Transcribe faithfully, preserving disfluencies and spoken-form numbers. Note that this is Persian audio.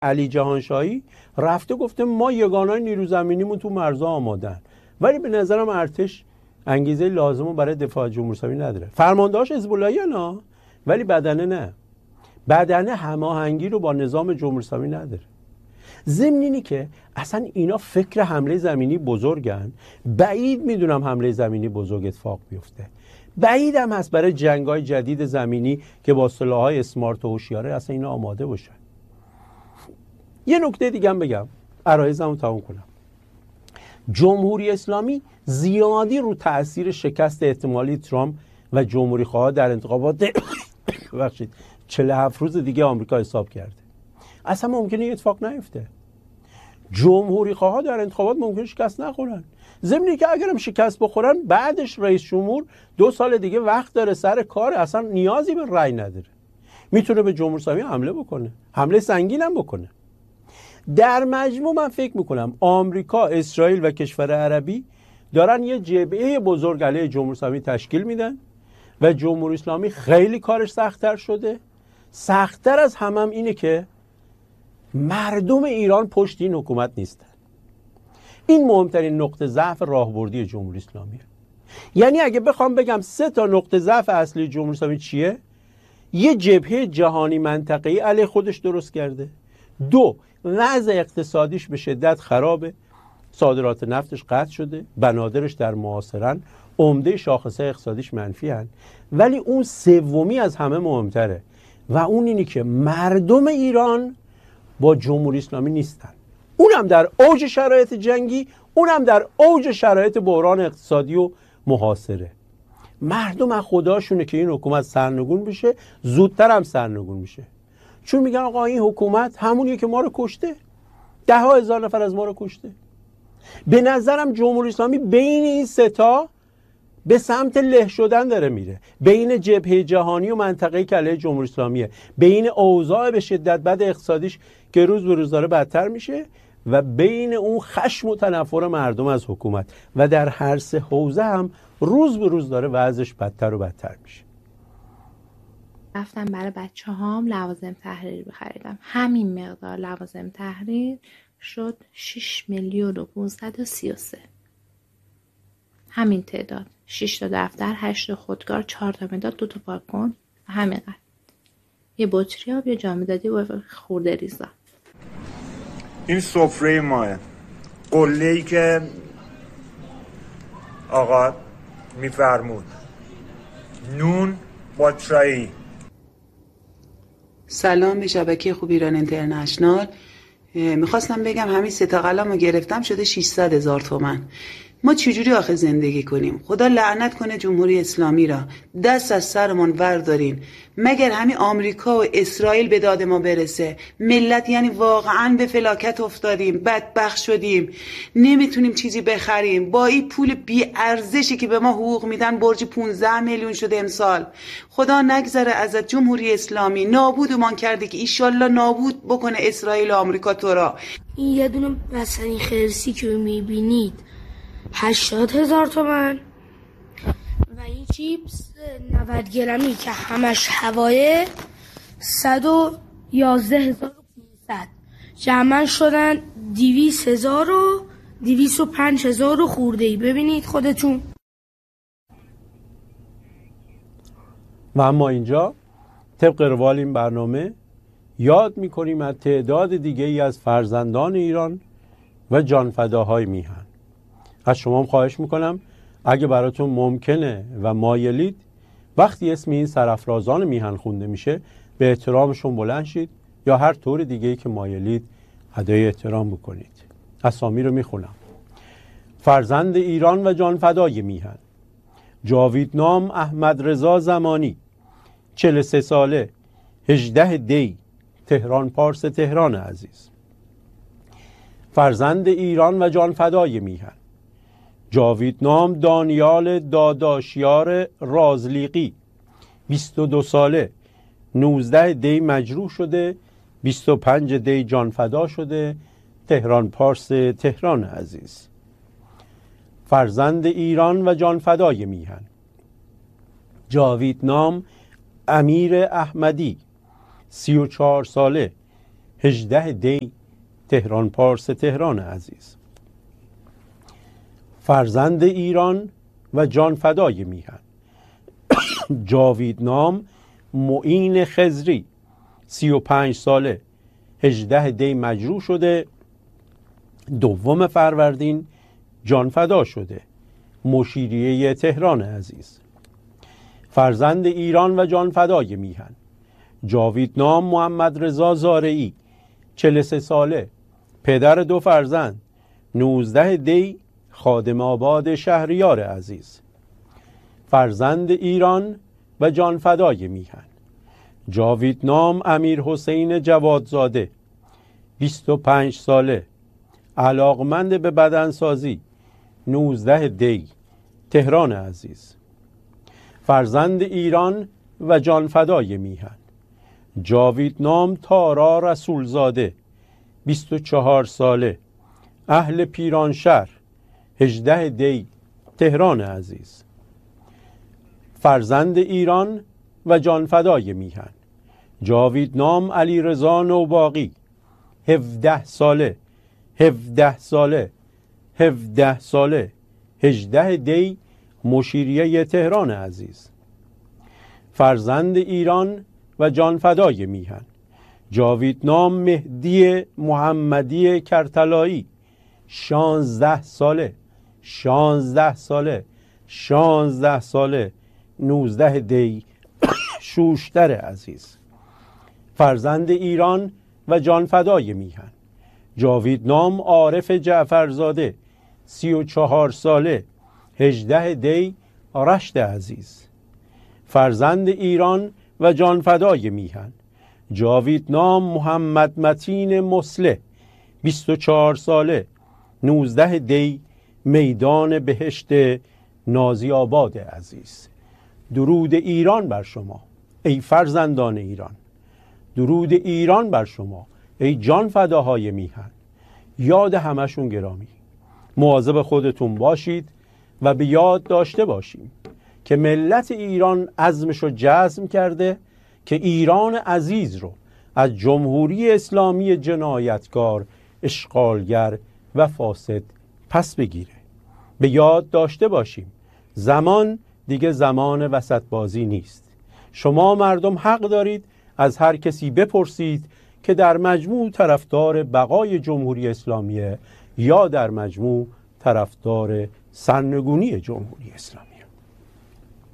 علی جهانشاهی رفته گفته ما یگانای نیرو زمینیمون تو مرزها آمادن، ولی به نظرم ارتش انگیزه لازمو برای دفاع از جمهوری اسلامی نداره. فرماندهاش حزب اللهی نه، ولی بدنه نه، بدنه هماهنگی رو با نظام جمهوری اسلامی نداره. ضمن اینی که اصلا اینا فکر حمله زمینی بزرگن، بعید میدونم حمله زمینی بزرگ اتفاق بیفته. بعیدم هست برای جنگ‌های جدید زمینی که با سلاح‌های اسمارت و هوشیاره اصلا اینا آماده باشن. یه نکته دیگه هم بگم، عرایزمو تموم کنم. جمهوری اسلامی زیادی رو تأثیر شکست احتمالی ترامپ و جمهوری خواها در انتخابات ببخشید چهل و هفت روز دیگه آمریکا حساب کرده. اصلا ممکنه این اتفاق نیفته. جمهوری خواها در انتخابات ممکنه شکست نخورن. ضمن که اگرم شکست بخورن بعدش رئیس جمهور دو سال دیگه وقت داره سر کار، اصلا نیازی به رأی نداره، میتونه به جمهوری اسلامی حمله بکنه، حمله سنگین هم بکنه. در مجموع من فکر میکنم آمریکا، اسرائیل و کشور عربی دارن یه جبهه بزرگ علیه جمهوری اسلامی تشکیل میدن و جمهوری اسلامی خیلی کارش سخت‌تر شده. سخت‌تر از همم هم اینه که مردم ایران پشت این حکومت نیستن. این مهمترین نقطه ضعف راهبردی جمهوری اسلامیه. یعنی اگه بخوام بگم سه تا نقطه ضعف اصلی جمهوری اسلامی چیه؟ یه جبهه جهانی منطقه‌ای علیه خودش درست کرده. دو، وضع اقتصادیش به شدت خرابه، صادرات نفتش قطع شده، بنادرش در محاصرن، عمده شاخصه اقتصادیش منفی هن. ولی اون سومی از همه مهمتره و اون اینی که مردم ایران با جمهوری اسلامی نیستن، اونم در اوج شرایط جنگی، اونم در اوج شرایط بحران اقتصادی و محاصره. مردم از خداشونه که این حکومت سرنگون بشه، زودتر هم سرنگون میشه، چون میگن آقا این حکومت همونیه که ما رو کشته، ده ها هزار نفر از ما رو کشته. به نظرم جمهوری اسلامی بین این سه تا به سمت له شدن داره میره، بین جبهه جهانی و منطقه‌ای که علیه جمهوری اسلامیه، بین اوضاع به شدت بد اقتصادیش که روز به روز داره بدتر میشه و بین اون خشم و تنفر مردم از حکومت، و در هر سه حوزه هم روز به روز داره وضعش بدتر و بدتر میشه. رفتم برای بچه هام لوازم تحریر بخریدم. همین مقدار لوازم تحریر شد شش میلیون و پانصد و سی و سه. همین تعداد. شش تا دفتر، هشت تا خودکار، چهار تا مداد، دو تا پاکن، همینقدر. یه بطری آب، یه جامدادی و خورده ریزا. این سفره ماه، قله‌ای که آقا میفرمود، نون با چای. سلام به شبکه خوب ایران اینترنشنال. میخواستم بگم همین سه تا قلم رو گرفتم شده ششصد هزار تومن. ما چجوری آخه زندگی کنیم؟ خدا لعنت کنه جمهوری اسلامی را، دست از سرمون وردارین. مگر همین آمریکا و اسرائیل به داد ما برسه؟ ملت یعنی واقعا به فلاکت افتادیم، بدبخت شدیم، نمیتونیم چیزی بخریم. با این پول بی ارزشی که به ما حقوق میدن برج پانزده میلیون شده امسال. خدا نگذره ازت جمهوری اسلامی، نابودمان کردی که ایشالله نابود بکنه اسرائیل و آمریکا تو را. این یه دونه بستنی خرسی که میبینید هشتاد هزار تومن و این چیپس نود گرمی که همش هوایه صد و یازده هزار و پونصد، جمعاً شدن دویست هزار و دویست و پنج هزار و خورده ای. ببینید خودتون. و اما اینجا طبق روال این برنامه یاد میکنیم از تعداد دیگه ای از فرزندان ایران و جانفداهای میهن. از شما هم خواهش میکنم اگه براتون ممکنه و مایلید وقتی اسم این سرافرازان میهن خونده میشه به احترامشون بلند شید یا هر طور دیگه‌ای که مایلید ادای احترام بکنید. اسامی رو میخونم. فرزند ایران و جانفدای میهن: جاویدنام احمد رضا زمانی، چهل و سه ساله، هجده دی، تهران پارس تهران عزیز. فرزند ایران و جانفدای میهن: جاویدنام دانیال داداشیار رازلیقی، بیست و دو ساله، نوزده دی مجروح شده، بیست و پنج دی جانفدا شده، تهران پارس تهران عزیز. فرزند ایران و جانفدای میهن: جاویدنام امیر احمدی، سی و چهار ساله، هجده دی تهران پارس تهران عزیز. فرزند ایران و جان فدای میهن جاوید نام معین خضری سی و پنج ساله هجده دی مجروح شده، دوم فروردین جان فدا شده، مشیریه تهران عزیز. فرزند ایران و جان فدای میهن جاوید نام محمد رضا زارعی چهل و سه ساله، پدر دو فرزند، نوزده دی خادم آباد شهریار عزیز. فرزند ایران و جان فدای میهن جاوید نام امیر حسین جوادزاده بیست و پنج ساله، علاقمند به بدنسازی، نوزده دی تهران عزیز. فرزند ایران و جان فدای میهن جاوید نام تارا رسولزاده بیست و چهار ساله، اهل پیرانشهر، هجده دی تهران عزیز. فرزند ایران و جان فدای میهن جاوید نام علی رضا نوباغی هفده ساله، هفده ساله، هفده ساله، هجده دی مشیریه تهران عزیز. فرزند ایران و جان فدای میهن جاوید نام مهدی محمدی کرتلایی شانزده ساله، شانزده ساله، شانزده ساله، نوزده دی شوشتر عزیز. فرزند ایران و جان فدای میهن جاوید نام عارف جعفرزاده سی و چهار ساله، هجده دی رشت عزیز. فرزند ایران و جان فدای میهن جاوید نام محمد متین مصلح بیست و چهار ساله، نوزده دی میدان بهشت نازی آباد عزیز. درود ایران بر شما ای فرزندان ایران، درود ایران بر شما ای جان فداهای میهن. یاد همشون گرامی. مواظب خودتون باشید و به یاد داشته باشیم که ملت ایران عزمشو جزم کرده که ایران عزیز رو از جمهوری اسلامی جنایتکار، اشغالگر و فاسد پس بگیره. به یاد داشته باشیم زمان دیگه زمان وسط بازی نیست. شما مردم حق دارید از هر کسی بپرسید که در مجموع طرفدار بقای جمهوری اسلامیه یا در مجموع طرفدار سرنگونی جمهوری اسلامی.